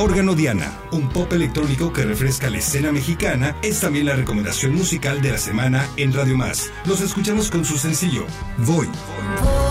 Órgano Diana, un pop electrónico que refresca la escena mexicana, es también la recomendación musical de la semana en Radio Más. Los escuchamos con su sencillo, Voy.